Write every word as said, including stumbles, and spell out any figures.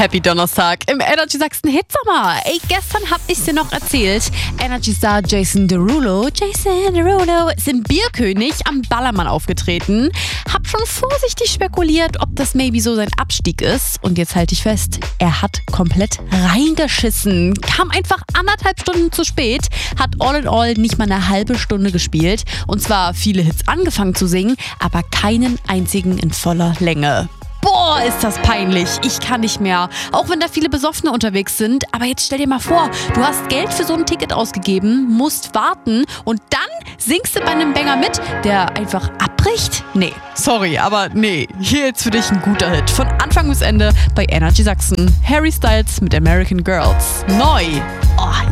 Happy Donnerstag im Energy Sachsen Hitsommer. Ey, gestern hab ich's dir noch erzählt. Energy-Star Jason Derulo, Jason Derulo ist im Bierkönig am Ballermann aufgetreten. Hab schon vorsichtig spekuliert, ob das maybe so sein Abstieg ist. Und jetzt halte ich fest, er hat komplett reingeschissen. Kam einfach anderthalb Stunden zu spät, hat all in all nicht mal eine halbe Stunde gespielt. Und zwar viele Hits angefangen zu singen, aber keinen einzigen in voller Länge. Boah, ist das peinlich. Ich kann nicht mehr. Auch wenn da viele Besoffene unterwegs sind. Aber jetzt stell dir mal vor, du hast Geld für so ein Ticket ausgegeben, musst warten und dann singst du bei einem Banger mit, der einfach abbricht? Nee, sorry, aber nee. Hier jetzt für dich ein guter Hit. Von Anfang bis Ende bei Energy Sachsen. Harry Styles mit American Girls. Neu. Oh,